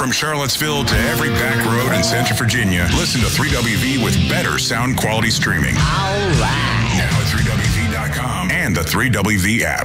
From Charlottesville to every back road in Central Virginia, listen to 3WV with better sound quality streaming. All right. Now at 3WV.com and the 3WV app.